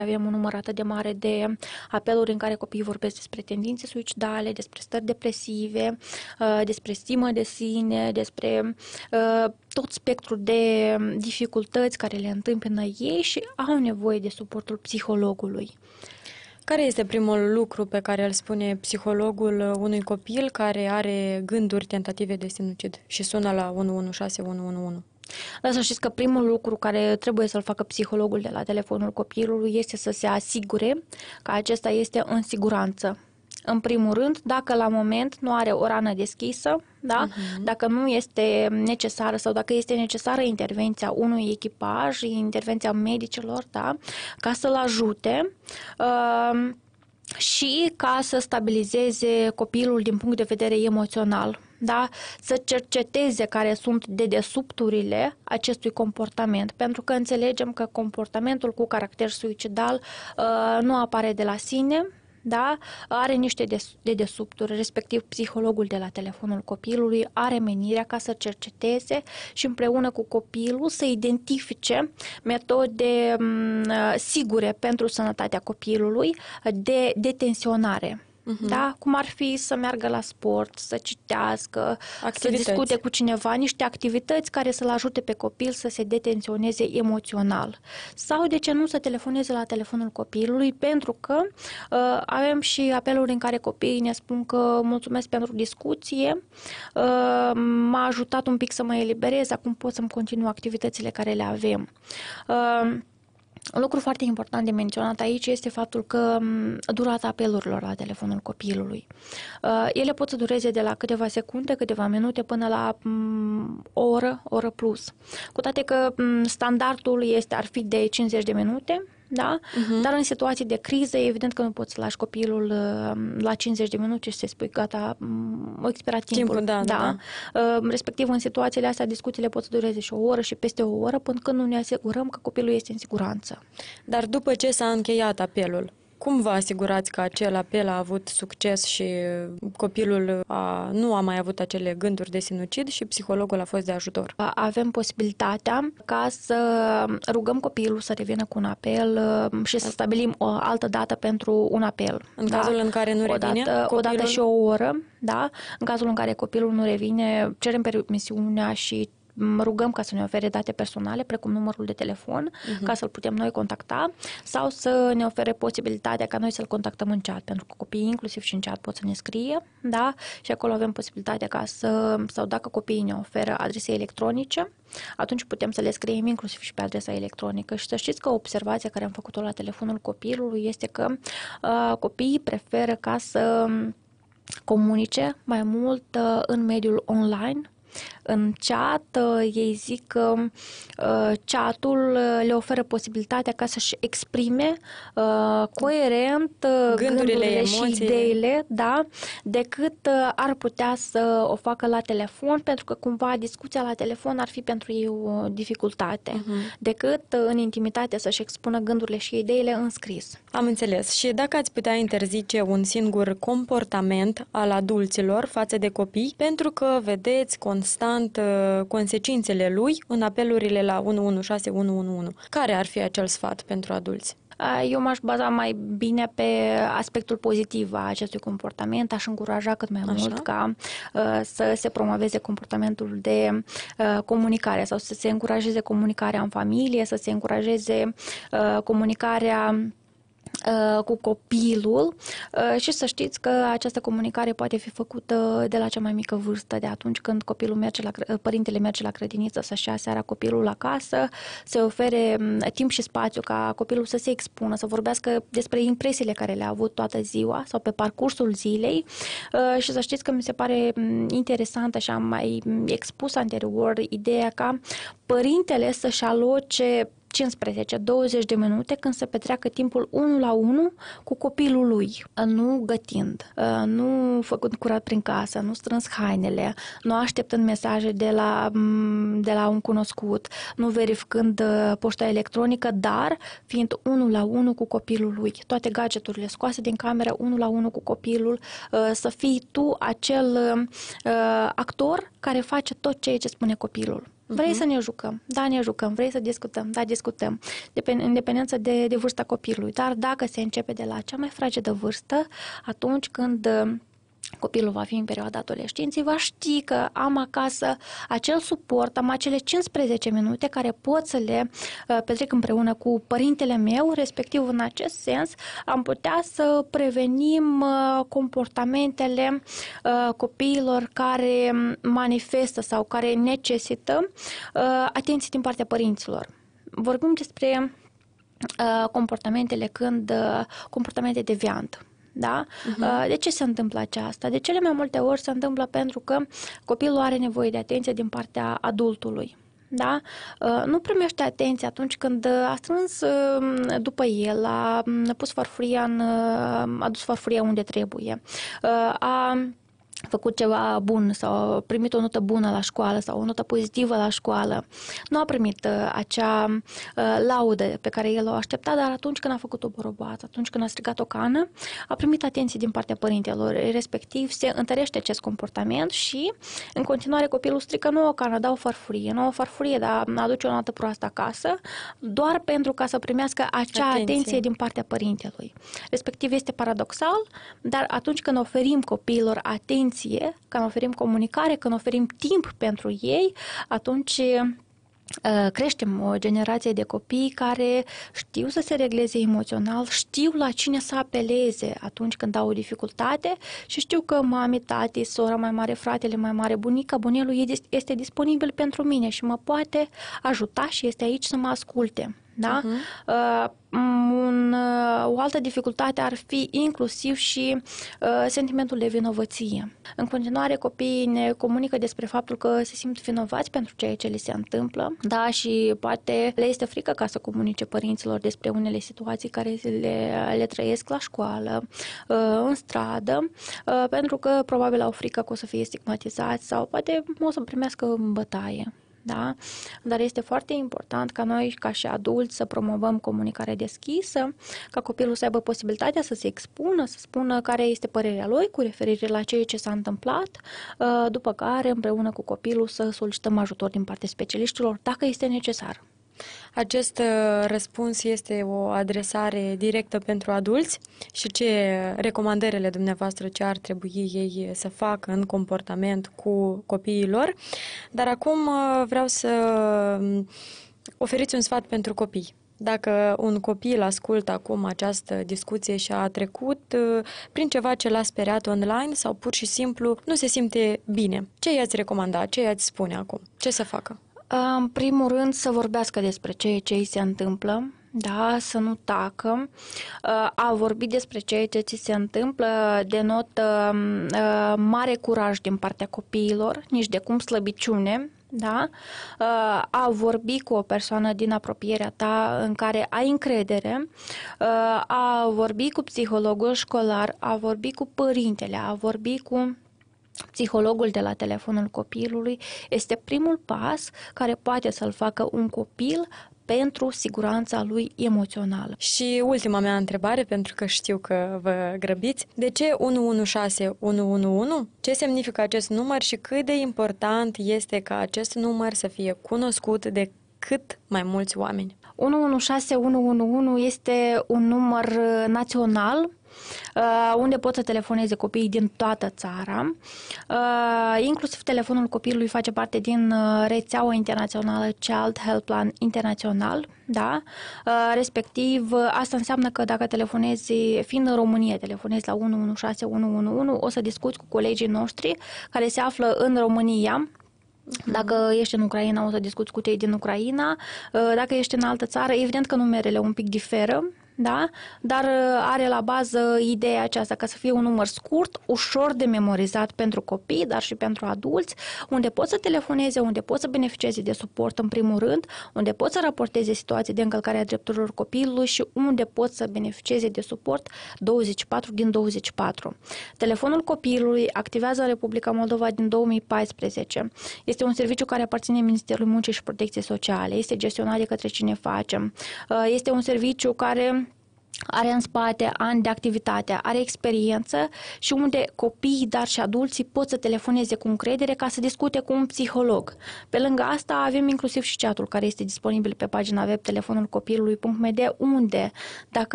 Avem un număr atât de mare de apeluri în care copiii vorbesc despre tendințe suicidale, despre stări depresive, despre stimă de sine, despre tot spectrul de dificultăți care le întâmpină ei și au nevoie de suportul psihologului. Care este primul lucru pe care îl spune psihologul unui copil care are gânduri tentative de sinucid și sună la 116-111? Dar să știți că primul lucru care trebuie să-l facă psihologul de la telefonul copilului este să se asigure că acesta este în siguranță. În primul rând, dacă la moment nu are o rană deschisă, da? Dacă nu este necesară sau dacă este necesară intervenția unui echipaj, intervenția medicilor, da? Ca să-l ajute și ca să stabilizeze copilul din punct de vedere emoțional. Da? Să cerceteze care sunt dedesubturile acestui comportament, pentru că înțelegem că comportamentul cu caracter suicidal nu apare de la sine, da? Are niște dedesubturi, respectiv psihologul de la telefonul copilului are menirea ca să cerceteze și împreună cu copilul să identifice metode sigure pentru sănătatea copilului de detenționare. Da? Cum ar fi să meargă la sport, să citească, să discute cu cineva, niște activități care să-l ajute pe copil să se detenționeze emoțional. Sau, de ce nu, să telefoneze la telefonul copilului, pentru că avem și apeluri în care copiii ne spun că mulțumesc pentru discuție, m-a ajutat un pic să mă eliberez, acum pot să-mi continui activitățile care le avem. Un lucru foarte important de menționat aici este faptul că durata apelurilor la telefonul copilului. Ele pot să dureze de la câteva secunde, câteva minute, până la o oră plus. Cu toate că standardul ar fi de 50 de minute, da? Dar în situații de criză, evident că nu poți să lași copilul la 50 de minute și să spui gata, o expirat timpul. Da. Respectiv, în situațiile astea, discuțiile pot să dureze și o oră și peste o oră, până când nu ne asigurăm că copilul este în siguranță. Dar după ce s-a încheiat apelul, cum vă asigurați că acel apel a avut succes și copilul nu a mai avut acele gânduri de sinucid și psihologul a fost de ajutor? Avem posibilitatea ca să rugăm copilul să revină cu un apel și să stabilim o altă dată pentru un apel. În cazul în care nu revine copilul? O dată și o oră, da? În cazul în care copilul nu revine, cerem permisiunea și rugăm ca să ne ofere date personale, precum numărul de telefon, ca să-l putem noi contacta, sau să ne ofere posibilitatea ca noi să-l contactăm în chat, pentru că copiii, inclusiv și în chat, pot să ne scrie, da? Și acolo avem posibilitatea sau dacă copiii ne oferă adrese electronice, atunci putem să le scriem inclusiv și pe adresa electronică. Și să știți că observația care am făcut-o la telefonul copilului este că copiii preferă ca să comunice mai mult în mediul online. În chat, ei zic că chatul le oferă posibilitatea ca să-și exprime coerent gândurile și ideile, da, decât ar putea să o facă la telefon, pentru că cumva discuția la telefon ar fi pentru ei o dificultate, decât în intimitate să-și expună gândurile și ideile în scris. Am înțeles. Și dacă ați putea interzice un singur comportament al adulților față de copii, pentru că vedeți constant consecințele lui în apelurile la 116-111. Care ar fi acel sfat pentru adulți? Eu m-aș baza mai bine pe aspectul pozitiv a acestui comportament, aș încuraja cât mai mult ca să se promoveze comportamentul de comunicare sau să se încurajeze comunicarea în familie, să se încurajeze comunicarea cu copilul și să știți că această comunicare poate fi făcută de la cea mai mică vârstă, de atunci când părintele merge la grădiniță să-și ia seara copilul acasă, se ofere timp și spațiu ca copilul să se expună, să vorbească despre impresiile care le-a avut toată ziua sau pe parcursul zilei și să știți că mi se pare interesantă și am mai expus anterior ideea ca părintele să-și aloce 15-20 de minute când se petreacă timpul 1 la 1 cu copilul lui, nu gătind, nu făcând curat prin casă, nu strâns hainele, nu așteptând mesaje de la un cunoscut, nu verificând poșta electronică, dar fiind 1 la 1 cu copilul lui. Toate gadgeturile scoase din cameră 1 la 1 cu copilul, să fii tu acel actor care face tot ceea ce spune copilul. Vrei să ne jucăm? Da, ne jucăm. Vrei să discutăm? Da, discutăm. În dependență de vârsta copilului. Dar dacă se începe de la cea mai fragedă vârstă, atunci când copilul va fi în perioada adolescenței, va ști că am acasă acel suport, am acele 15 minute care pot să le petrec împreună cu părintele meu, respectiv în acest sens am putea să prevenim comportamentele copiilor care manifestă sau care necesită atenție din partea părinților. Vorbim despre comportamente deviante. Da? De ce se întâmplă aceasta? De cele mai multe ori se întâmplă pentru că copilul are nevoie de atenție din partea adultului. Da? Nu primește atenție atunci când a strâns după el, a dus farfuria unde trebuie, a făcut ceva bun sau a primit o notă bună la școală sau o notă pozitivă la școală. Nu a primit acea laudă pe care el o aștepta, dar atunci când a făcut o boroboată, atunci când a strigat o cană, a primit atenție din partea părintelor, respectiv se întărește acest comportament și în continuare copilul strică nu o cană, dar o farfurie, dar aduce o notă proastă acasă, doar pentru ca să primească acea atenție din partea părintelui. Respectiv este paradoxal, dar atunci când oferim copiilor atenție, când oferim comunicare, când oferim timp pentru ei, atunci creștem o generație de copii care știu să se regleze emoțional, știu la cine să apeleze atunci când au o dificultate și știu că mami, tati, sora mai mare, fratele mai mare, bunica, bunelul este disponibil pentru mine și mă poate ajuta și este aici să mă asculte. Da? O altă dificultate ar fi inclusiv și sentimentul de vinovăție. În continuare, copiii ne comunică despre faptul că se simt vinovați pentru ceea ce li se întâmplă, da, și poate le este frică ca să comunice părinților despre unele situații care le trăiesc la școală, în stradă, pentru că probabil au frică că o să fie stigmatizați sau poate o să primească bătaie. Da? Dar este foarte important ca noi, ca și adulți, să promovăm comunicare deschisă, ca copilul să aibă posibilitatea să se expună, să spună care este părerea lui cu referire la ceea ce s-a întâmplat, după care, împreună cu copilul, să solicităm ajutor din partea specialiștilor, dacă este necesar. Acest răspuns este o adresare directă pentru adulți și ce recomandările dumneavoastră ce ar trebui ei să facă în comportament cu copiii lor. Dar acum vreau să oferiți un sfat pentru copii. Dacă un copil ascultă acum această discuție și a trecut prin ceva ce l-a speriat online sau pur și simplu nu se simte bine, ce i-ați recomanda, ce i-ați spune acum, ce să facă? În primul rând să vorbească despre ceea ce îi se întâmplă, da, să nu tacă. A vorbi despre ceea ce ți se întâmplă denotă mare curaj din partea copiilor, nici de cum slăbiciune, da? A vorbi cu o persoană din apropierea ta în care ai încredere, a vorbi cu psihologul școlar, a vorbi cu părintele, a vorbi cu psihologul de la telefonul copilului este primul pas care poate să-l facă un copil pentru siguranța lui emoțională. Și ultima mea întrebare, pentru că știu că vă grăbiți. De ce 116 111? Ce semnifică acest număr și cât de important este ca acest număr să fie cunoscut de cât mai mulți oameni? 116 111 este un număr național unde pot să telefoneze copiii din toată țara. Inclusiv telefonul copilului face parte din rețeaua internațională Child Helpline Internațional, da? Respectiv, asta înseamnă că dacă telefonezi, fiind în România, telefonezi la 116 111, o să discuți cu colegii noștri care se află în România. Dacă ești în Ucraina, o să discuți cu cei din Ucraina. Dacă ești în altă țară, evident că numerele un pic diferă, da? Dar are la bază ideea aceasta ca să fie un număr scurt, ușor de memorizat pentru copii, dar și pentru adulți, unde poți să telefoneze, unde poți să beneficieze de suport în primul rând, unde poți să raporteze situații de încălcare a drepturilor copilului și unde poți să beneficieze de suport 24 din 24. Telefonul copilului activează în Republica Moldova din 2014. Este un serviciu care aparține Ministerului Muncii și Protecției Sociale. Este gestionat de către Cine Face. Este un serviciu care are în spate ani de activitate, are experiență și unde copiii, dar și adulții pot să telefoneze cu încredere ca să discute cu un psiholog. Pe lângă asta avem inclusiv și chat-ul care este disponibil pe pagina web telefonul copilului.md, unde dacă